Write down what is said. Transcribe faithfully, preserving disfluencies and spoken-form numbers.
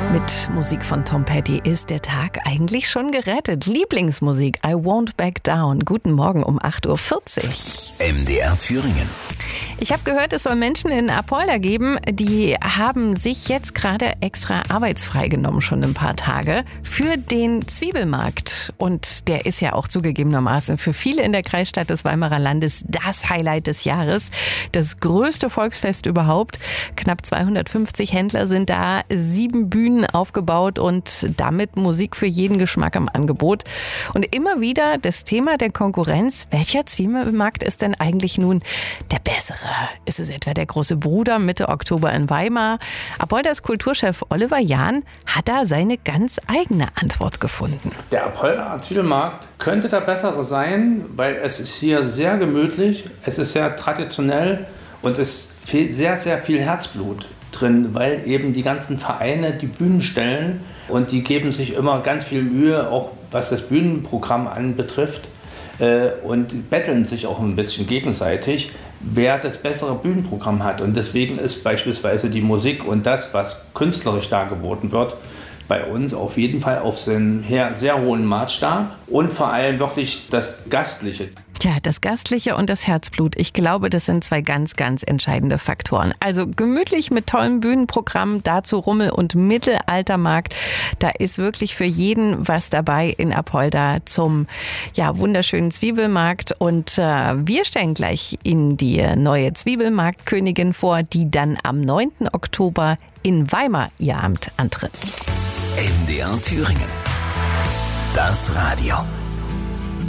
Mit Musik von Tom Petty ist der Tag eigentlich schon gerettet. Lieblingsmusik, I Won't Back Down. Guten Morgen um acht Uhr vierzig. M D R Thüringen. Ich habe gehört, es soll Menschen in Apolda geben, die haben sich jetzt gerade extra arbeitsfrei genommen, schon ein paar Tage, für den Zwiebelmarkt. Und der ist ja auch zugegebenermaßen für viele in der Kreisstadt des Weimarer Landes das Highlight des Jahres. Das größte Volksfest überhaupt. Knapp zweihundertfünfzig Händler sind da, sieben Bühnen aufgebaut und damit Musik für jeden Geschmack im Angebot. Und immer wieder das Thema der Konkurrenz. Welcher Zwiebelmarkt ist denn eigentlich nun der bessere? Ist es etwa der große Bruder Mitte Oktober in Weimar? Apoldas Kulturchef Oliver Jahn hat da seine ganz eigene Antwort gefunden. Der Apolda Zwiebelmarkt könnte der bessere sein, weil es ist hier sehr gemütlich, es ist sehr traditionell und es fehlt sehr, sehr viel Herzblut drin, weil eben die ganzen Vereine die Bühnen stellen und die geben sich immer ganz viel Mühe, auch was das Bühnenprogramm anbetrifft, äh, und betteln sich auch ein bisschen gegenseitig, wer das bessere Bühnenprogramm hat. Und deswegen ist beispielsweise die Musik und das, was künstlerisch dargeboten wird, bei uns auf jeden Fall auf einen sehr hohen Maßstab und vor allem wirklich das Gastliche. Tja, das Gastliche und das Herzblut. Ich glaube, das sind zwei ganz, ganz entscheidende Faktoren. Also gemütlich mit tollem Bühnenprogramm, dazu Rummel- und Mittelaltermarkt. Da ist wirklich für jeden was dabei in Apolda zum ja, wunderschönen Zwiebelmarkt. Und äh, wir stellen gleich Ihnen die neue Zwiebelmarktkönigin vor, die dann am neunten Oktober in Weimar ihr Amt antritt. M D R Thüringen. Das Radio.